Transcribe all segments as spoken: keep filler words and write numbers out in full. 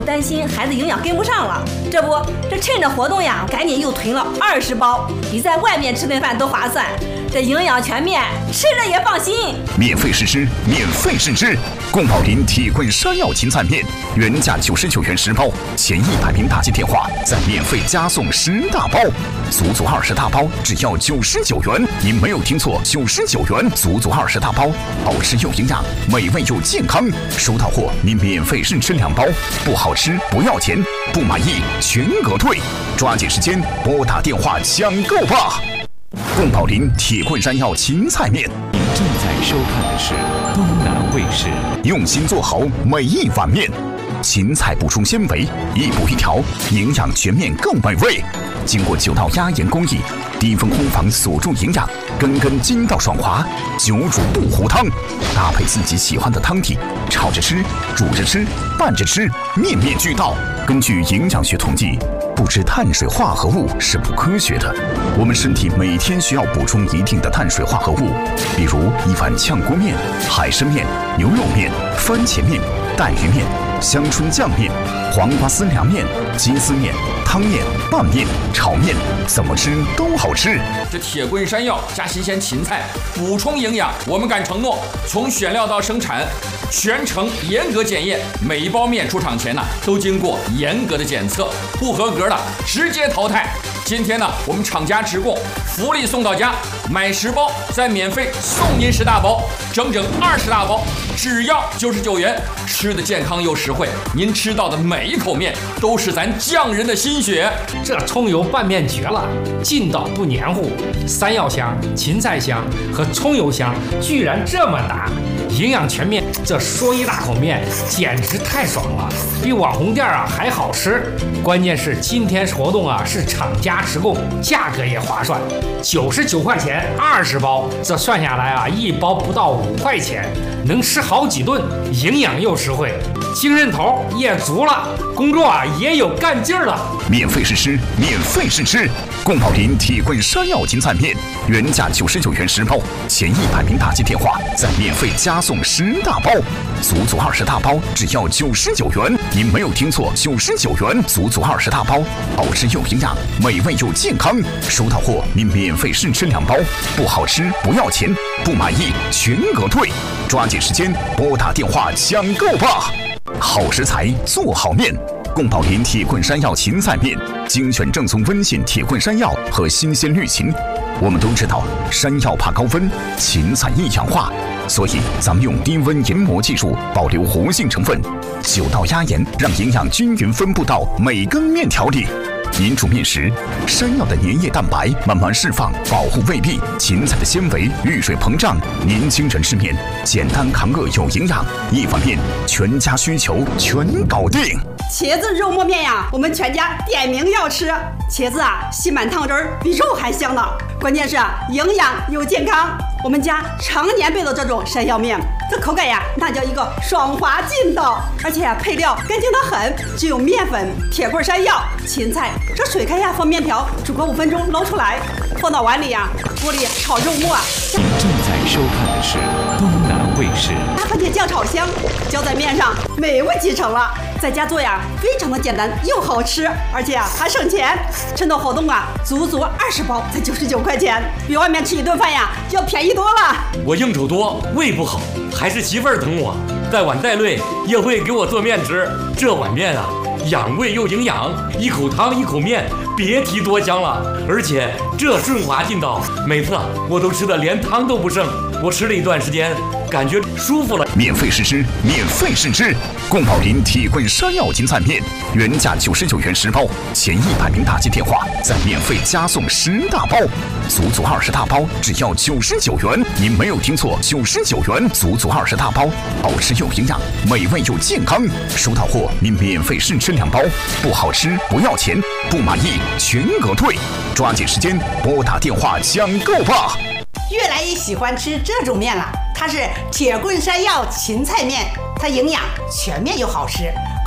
担心孩子营养跟不上了，这不，这趁着活动呀，赶紧又囤了二十包，比在外面吃顿饭都划算。这营养全面，吃着也放心。 免费试吃，免费试吃。宫保林铁棍山药芹菜面，原价九十九元十包，前一百名打击电话再免费加送十大包，足足二十大包，只要九十九元。您没有听错，九十九元，足足二十大包，好吃又营养，美味又健康。收到货，您免费试吃两包，不好吃不要钱，不满意全额退。抓紧时间拨打电话抢购吧！宫保林铁棍山药芹菜面。 您正在收看的是东南卫视， 用心做好每一碗面。芹菜补充纤维，一补一条，营养全面更美味。经过九道压盐工艺，低温烘房锁住营养，根根筋道爽滑。久煮不糊汤，搭配自己喜欢的汤底，炒着吃，煮着吃，拌着吃，面面俱到。根据营养学统计，不吃碳水化合物是不科学的。我们身体每天需要补充一定的碳水化合物，比如一碗炝锅面、海参面、牛肉面、番茄面、带鱼面、香椿酱面、黄瓜丝凉面、鸡丝面、汤面、拌面、炒面，怎么吃都好吃。 这铁棍山药加新鲜芹菜，补充营养。我们敢承诺，从选料到生产，全程严格检验，每一包面出厂前呢，都经过严格的检测，不合格的直接淘汰。今天呢，我们厂家直供，福利送到家，买十包再免费送您十大包，整整二十大包，只要九十九元，吃的健康又实惠。您吃到的每一口面都是咱匠人的心血。 这葱油拌面绝了，劲道不黏糊，山药香、芹菜香和葱油香居然这么搭，营养全面。这说一大口面简直太爽了，比网红店啊还好吃。关键是今天活动啊是厂家直供，价格也划算，九十九块钱二十包，这算下来啊一包不到五块钱，能吃好几顿，营养又实惠，精神头也足了，工作啊也有干劲儿了。 免费试吃，免费试吃。宫保林铁棍山药芹菜面，原价九十九元十包，前一百名打击电话再免费加送十大包，足足二十大包，只要九十九元。您没有听错，九十九元，足足二十大包，好吃又营养，美味又健康。收到货，您免费试吃两包，不好吃不要钱，不满意全额退。抓紧时间拨打电话抢购吧！好食材做好面。宫保林铁棍山药芹菜面，精选正宗温县铁棍山药和新鲜绿芹。我们都知道，山药怕高温，芹菜易氧化，所以咱们用低温研磨技术保留活性成分，九道压盐，让营养均匀分布到每根面条里。您煮面时，山药的粘液蛋白慢慢释放，保护胃壁；芹菜的纤维遇水膨胀。年轻人吃面，简单抗饿有营养，一碗面全家需求全搞定。 茄子肉末面呀，我们全家点名要吃。茄子啊，吸满汤汁儿，比肉还香呢。关键是啊，营养又健康。我们家常年备的这种山药面，这口感呀，那叫一个爽滑劲道，而且啊，配料干净得很，只有面粉、铁棍山药、芹菜，这水开呀，放面条，煮个五分钟捞出来，放到碗里呀，锅里炒肉末啊。 您正在收看的是东南卫视， 大番茄酱炒香，浇在面上，美味极成了。在家做呀，非常的简单又好吃，而且啊还省钱。趁着活动啊，足足二十包才九十九块钱，比外面吃一顿饭呀要便宜多了。 我应酬多，胃不好，还是媳妇儿疼我，带碗带累也会给我做面吃。这碗面啊，养胃又营养，一口汤一口面，别提多香了。而且这顺滑劲道，每次我都吃的连汤都不剩。我吃了一段时间，感觉舒服了。 免费试吃，免费试吃。宫保林铁棍山药芹菜面，原价九十九元十包，前一百名打击电话再免费加送十大包，足足二十大包，只要九十九元。您没有听错，九十九元，足足二十大包，好吃又营养，美味又健康。收到货，您免费试吃两包，不好吃不要钱，不满意全额退。抓紧时间拨打电话抢购吧！ 越来越喜欢吃这种面了，它是铁棍山药芹菜面，它营养全面又好吃，口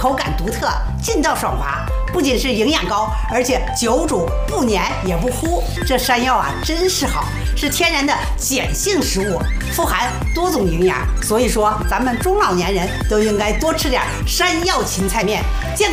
口感独特，劲道爽滑，不仅是营养高，而且久煮不粘也不糊。这山药啊，真是好，是天然的碱性食物，富含多种营养。所以说，咱们中老年人都应该多吃点山药芹菜面。健